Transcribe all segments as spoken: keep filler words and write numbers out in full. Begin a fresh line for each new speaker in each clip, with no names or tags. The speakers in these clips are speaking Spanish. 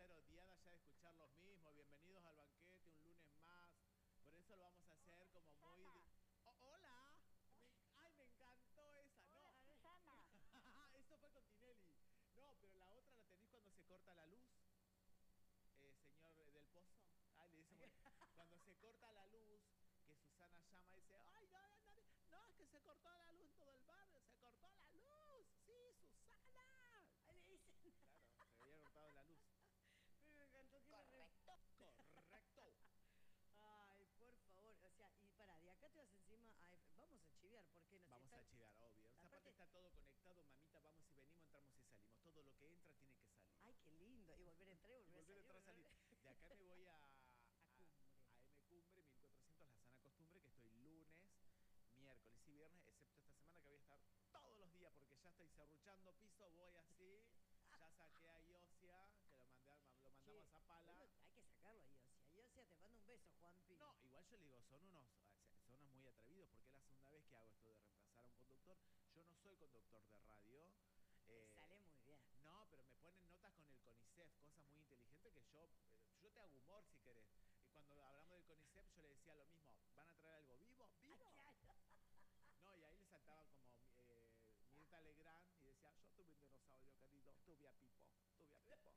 ser odiada ya de escuchar los mismos. Bienvenidos al banquete, un lunes más. Por eso lo vamos a hacer
Hola,
como muy...
Susana.
Oh, hola. Me- Ay, me encantó esa.
Hola,
No.
Susana.
Eso fue con Tinelli. No, pero la otra la tenés cuando se corta la luz. Eh, señor del Pozo. Ay, le dice, bueno, cuando se corta la luz, que Susana llama y dice, ay, no, no, no, no, es que se cortó la luz en todo el barrio, se cortó la luz. Sí, Susana.
Ahí le dicen.
Claro, se había cortado la luz.
Pero me encantó que
Correcto. Correcto.
Ay, por favor. O sea, y para, de acá te vas encima a... F- Vamos a chiviar, ¿por qué no? Si
Vamos
están-
a chivar, obvio. Esa parte
Aparte-
está todo conectado, mamita, vamos y venimos, entramos y salimos. Todo lo que entra tiene que salir.
Ay, qué lindo. Y volver a entrar y
Y
volver,
volver a
a
entrar a
salir.
salir. De acá me voy a,
A Cumbre.
a M Cumbre, mil cuatrocientos, la sana costumbre, que estoy lunes, miércoles y viernes, excepto esta semana que voy a estar todos los días porque ya estoy serruchando piso, voy así, ya saqué a Iosia, que lo, mandé, a- lo mandamos
Che,
a Pala.
bueno, hay que sacarlo a Iosia. Iosia, te mando un beso, Juanpi.
No, igual yo le digo, son unos, son unos muy atrevidos porque es la segunda vez que hago esto de reemplazar a un conductor. Yo no soy conductor de radio.
Te
eh,
sale muy bien.
No, pero me ponen notas con el CONICET, cosas muy inteligentes que yo, eh, yo te hago humor si querés. Y cuando hablamos del CONICET yo le decía lo mismo, ¿van a traer algo vivo? ¿Vivo?
Ay, claro.
No, y ahí le saltaba como eh, Mirta Legrand y decía, yo tuve un dinosaurio querido, tuve a Pipo, tuve a Pipo.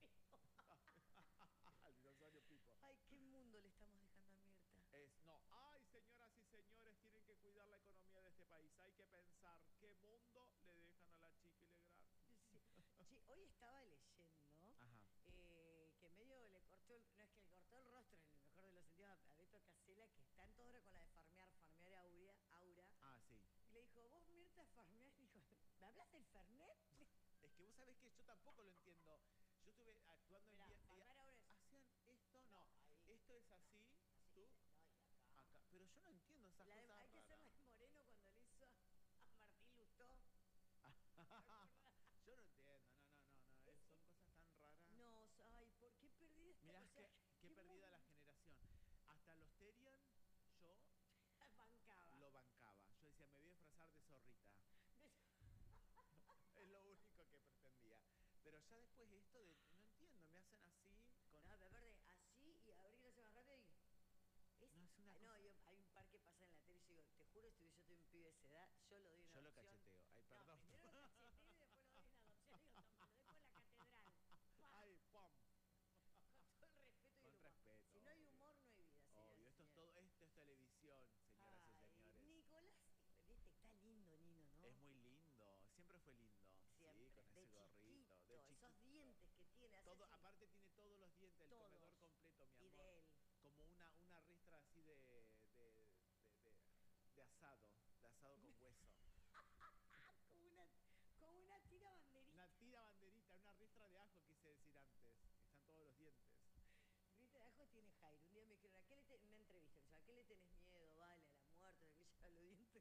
Al dinosaurio Pipo.
Ay, qué mundo le estamos dejando a Mirta.
Es, no, ay, señoras y señores, tienen que cuidar la economía de este país. Hay que pensar qué mundo le dejan a la Chiqui Legrand.
Sí. Che, hoy estaba leyendo
Ajá.
eh, que medio le cortó, el, no es que le cortó el rostro, en el mejor de los sentidos, a, a Beto Casella, que está en todo ahora con la de farmear, farmear Aura, Aura.
Ah, sí.
Y le dijo, vos Mirta farmear, y dijo, ¿me hablas del Fernet?
Es que vos sabés que yo tampoco lo entiendo. Yo estuve actuando
Mirá,
en... vie-
farmear
eh,
ahora es-
¿Hacían esto? No.
No, ahí.
Esto es así,
Así,
tú,
no, y acá.
acá. Pero yo no entiendo esas
La de-
cosas
hay que ser
raras.
más moreno cuando le hizo a Martín Lustó.
Yo no entiendo, no, no, no, no. es- son cosas tan raras.
No, ay, ¿por qué perdí esta?
Mirá
o sea,
que, qué perdida la
mundo?
generación. Hasta los Terian, yo
Bancaba.
lo bancaba. Yo decía, me voy a disfrazar de zorrita. Es lo único que pretendía. Pero ya después esto de, no entiendo, me hacen así con...
No, pero verde, así y abrir hace más rápido y... Es,
No, es una
Ay, no,
cosa-
yo- hay un par que pasa en la tele y yo digo, te juro, si yo tuve un pibe de esa edad, yo lo doy en
Yo lo
adopción.
cacheteo. Ay,
No,
perdón.
primero lo cacheteo y después lo doy en adopción. Digo, toma, lo dejo en la catedral. ¡Pah!
Ay, pum.
Con todo el respeto y
Con
el humor.
respeto,
Si no hay
obvio.
humor, no hay vida, señoras
Obvio,
y
esto es
señores.
todo, esto es televisión, señoras y
Ay,
señores.
Nicolás, viste, está lindo, Nino, ¿no?
Es muy lindo, siempre fue lindo.
Siempre.
Sí, con
de
ese gorrito. De
chiquito,
chiquito.
esos dientes que tiene. hace
Todo,
así.
aparte tiene todos los dientes, el
Todos.
comedor completo, mi amor.
Y de él.
Como una, una ristra así de, de, de, de- de asado, de asado con hueso.
Como una, como una tira banderita.
Una tira banderita, una ristra de ajo, quise decir antes. Están todos los dientes.
Rita de ajo tiene Jairo. Un día me dijeron, ¿a qué le tenés una entrevista? Me dijo, ¿a qué le tenés